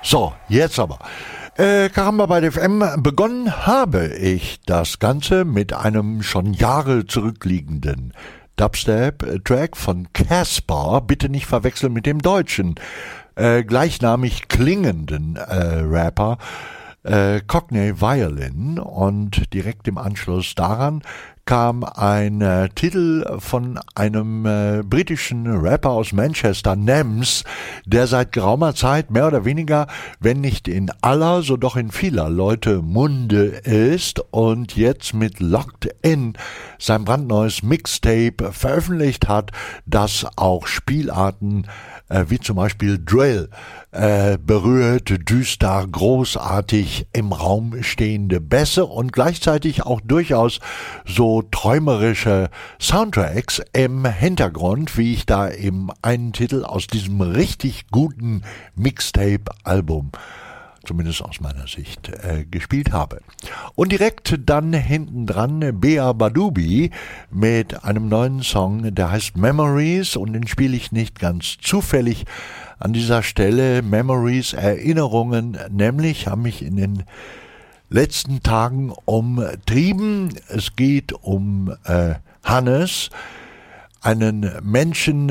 So, jetzt aber. Caramba bei der FM. Begonnen habe ich das Ganze mit einem schon Jahre zurückliegenden Dubstep-Track von Caspar. Bitte nicht verwechseln mit dem deutschen, gleichnamig klingenden Rapper Cockney Violin. Und direkt im Anschluss daran kam ein Titel von einem britischen Rapper aus Manchester, Nems, der seit geraumer Zeit mehr oder weniger, wenn nicht in aller, so doch in vieler Leute Munde ist und jetzt mit Locked In sein brandneues Mixtape veröffentlicht hat, das auch Spielarten wie zum Beispiel Drill berührt, düster, großartig im Raum stehende Bässe und gleichzeitig auch durchaus so träumerische Soundtracks im Hintergrund, wie ich da im einen Titel aus diesem richtig guten Mixtape-Album, zumindest aus meiner Sicht, gespielt habe. Und direkt dann hinten dran Bea Badubi mit einem neuen Song, der heißt Memories, und den spiele ich nicht ganz zufällig an dieser Stelle. Memories, Erinnerungen, nämlich haben mich in den letzten Tagen umtrieben. Es geht um Hannes, einen Menschen,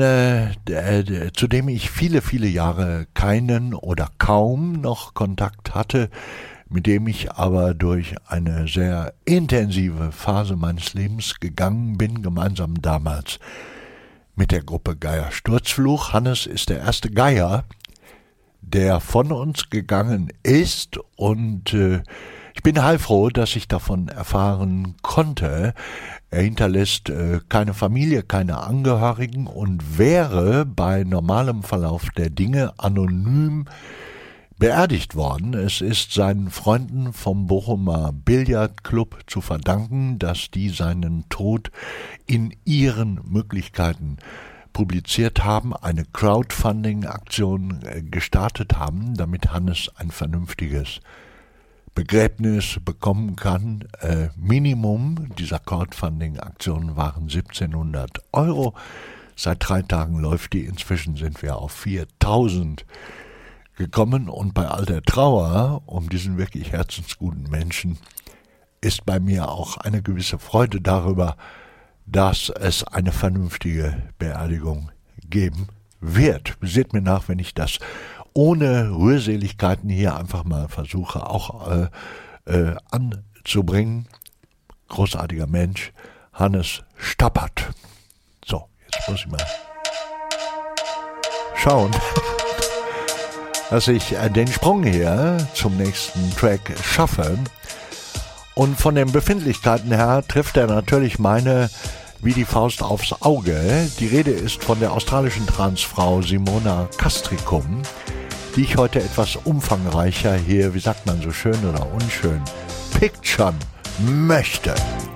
zu dem ich viele, viele Jahre keinen oder kaum noch Kontakt hatte, mit dem ich aber durch eine sehr intensive Phase meines Lebens gegangen bin, gemeinsam damals mit der Gruppe Geier Sturzfluch. Hannes ist der erste Geier, der von uns gegangen ist, und ich bin heilfroh, dass ich davon erfahren konnte. Er hinterlässt keine Familie, keine Angehörigen und wäre bei normalem Verlauf der Dinge anonym beerdigt worden. Es ist seinen Freunden vom Bochumer Billardclub zu verdanken, dass die seinen Tod in ihren Möglichkeiten publiziert haben, eine Crowdfunding-Aktion gestartet haben, damit Hannes ein vernünftiges Begräbnis bekommen kann. Minimum dieser Crowdfunding-Aktion waren 1.700 €. Seit 3 Tagen läuft die, inzwischen sind wir auf 4.000 gekommen, und bei all der Trauer um diesen wirklich herzensguten Menschen ist bei mir auch eine gewisse Freude darüber, dass es eine vernünftige Beerdigung geben wird. Seht mir nach, wenn ich das ohne Rührseligkeiten hier einfach mal versuche auch anzubringen. Großartiger Mensch, Hannes Stappert. So, jetzt muss ich mal schauen, dass ich den Sprung hier zum nächsten Track schaffe. Und von den Befindlichkeiten her trifft er natürlich meine wie die Faust aufs Auge. Die Rede ist von der australischen Transfrau Simona Castricum, die ich heute etwas umfangreicher hier, wie sagt man so schön oder unschön, picturen möchte.